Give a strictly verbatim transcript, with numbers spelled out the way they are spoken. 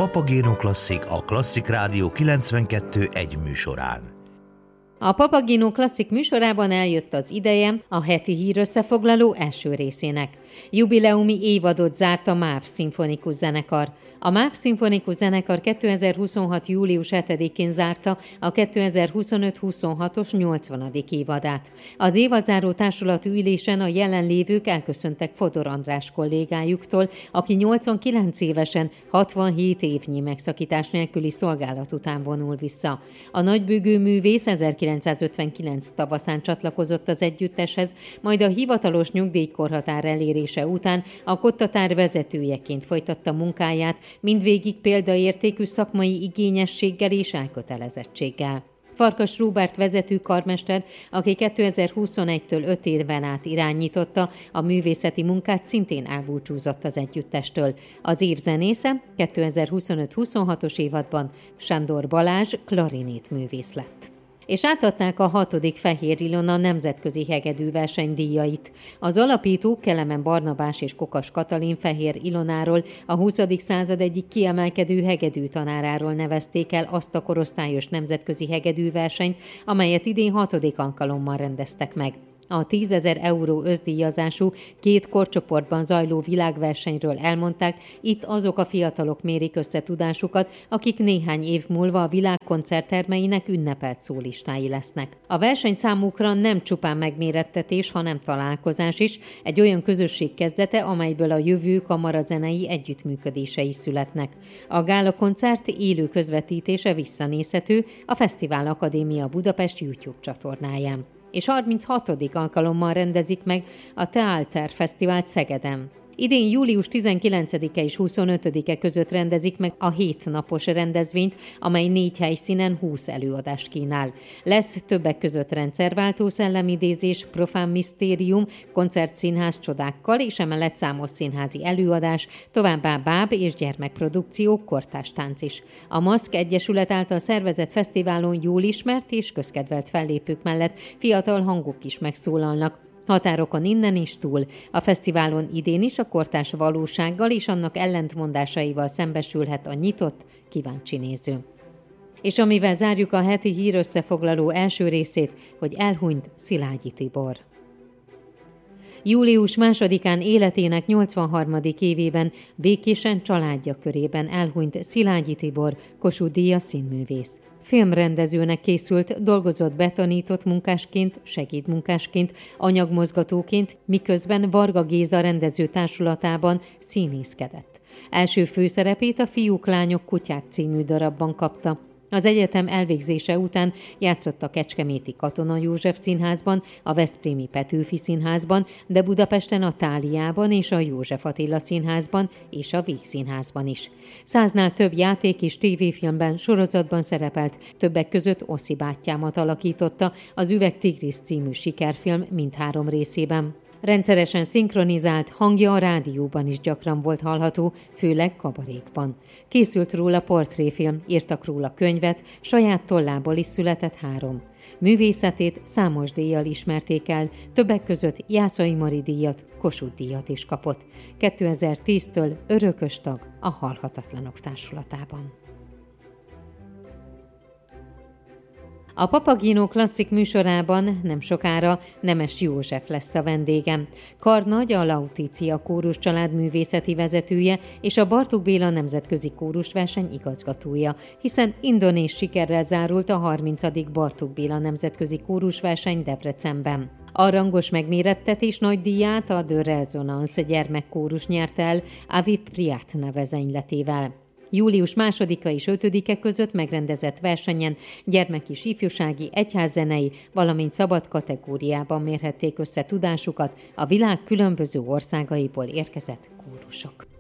Papageno Klasszik a Klasszik Rádió kilencvenkettő egy műsorán. A Papageno Klasszik műsorában eljött az ideje a heti hírösszefoglaló első részének. Jubileumi évadot zárt a MÁV szimfonikus zenekar. A MÁV szimfonikus zenekar kétezer-huszonhat. július hetedikén zárta a kétezer-huszonöt-huszonhatos nyolcvanadik évadát. Az évadzáró társulati ülésen a jelenlévők elköszöntek Fodor András kollégájuktól, aki nyolcvankilenc évesen hatvanhét évnyi megszakítás nélküli szolgálat után vonul vissza. A nagybőgő művész ezerkilencszázötvenkilenc tavaszán csatlakozott az együtteshez, majd a hivatalos nyugdíjkorhatár elérése után a kottatár vezetőjeként folytatta munkáját, mindvégig példaértékű szakmai igényességgel és elkötelezettséggel. Farkas Róbert vezető karmester, aki kétezer-huszonegytől öt éven át irányította a művészeti munkát, szintén elbúcsúzott az együttestől. Az év zenésze kétezer-huszonöt-huszonhatos évadban Sándor Balázs klarinét művész lett. És átadták a hatodik Fehér Ilona nemzetközi hegedűverseny díjait. Az alapítók Kelemen Barnabás és Kokas Katalin Fehér Ilonáról, a huszadik század egyik kiemelkedő hegedű tanáráról nevezték el azt a korosztályos nemzetközi hegedűversenyt, amelyet idén hatodik alkalommal rendeztek meg. A tízezer euró összdíjazású két korcsoportban zajló világversenyről elmondták, itt azok a fiatalok mérik össze tudásukat, akik néhány év múlva a világ koncerttermeinek ünnepelt szólistái lesznek. A verseny számukra nem csupán megmérettetés, hanem találkozás is, egy olyan közösség kezdete, amelyből a jövő kamarazenei együttműködései születnek. A gála koncert élő közvetítése visszanézhető a Fesztivál Akadémia Budapest YouTube csatornáján. És harminchatodik alkalommal rendezik meg a Theater Fesztivált Szegeden. Idén július tizenkilencedike és huszonötödike között rendezik meg a hétnapos rendezvényt, amely négy helyszínen húsz előadást kínál. Lesz többek között rendszerváltó szellemidézés, profán misztérium, koncertszínház csodákkal, és emellett számos színházi előadás, továbbá báb- és gyermekprodukciók, kortárs tánc is. A Maszk Egyesület által szervezett fesztiválon jól ismert és közkedvelt fellépők mellett fiatal hangok is megszólalnak. Határokon innen is túl. A fesztiválon idén is a kortárs valósággal és annak ellentmondásaival szembesülhet a nyitott, kíváncsi néző. És amivel zárjuk a heti hírösszefoglaló első részét, hogy elhunyt Szilágyi Tibor. július másodikán életének nyolcvanharmadik évében békésen családja körében elhunyt Szilágyi Tibor, Kossuth Díjas színművész. Filmrendezőnek készült, dolgozott betanított munkásként, segédmunkásként, anyagmozgatóként, miközben Varga Géza rendező társulatában színészkedett. Első főszerepét a Fiúk, lányok, kutyák című darabban kapta. Az egyetem elvégzése után játszott a Kecskeméti Katona József Színházban, a Veszprémi Petőfi Színházban, de Budapesten a Táliában és a József Attila Színházban és a Vígszínházban is. Száznál több játék és tévéfilmben, sorozatban szerepelt, többek között Oszi bátyámat alakította, az Üveg Tigris című sikerfilm mindhárom részében. Rendszeresen szinkronizált, hangja a rádióban is gyakran volt hallható, főleg kabarékban. Készült róla portréfilm, írtak róla könyvet, saját tollából is született három. Művészetét számos díjjal ismerték el, többek között Jászai Mari díjat, Kossuth díjat is kapott. kétezer-tíztől örökös tag a Halhatatlanok társulatában. A Papageno Klasszik műsorában nem sokára Nemes József lesz a vendégem. Karnagy a Lautitia Kórus család művészeti vezetője és a Bartók Béla nemzetközi kórusverseny igazgatója, hiszen indonéz sikerrel zárult a harmincadik Bartók Béla nemzetközi kórusverseny Debrecenben. A rangos megmérettetés nagy díját a The Resonance gyermekkórus nyert el Avi Priat nevezenyletével. Július másodika és ötödike között megrendezett versenyen gyermek- és ifjúsági, egyházzenei, valamint szabad kategóriában mérhették össze tudásukat a világ különböző országaiból érkezett kórusok.